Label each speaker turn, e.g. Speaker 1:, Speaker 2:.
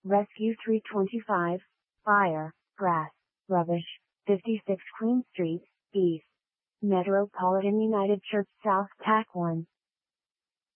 Speaker 1: Rescue 325, Fire, Grass, Rubbish, 56 Queen Street, East. Metropolitan United Church South TAC 1.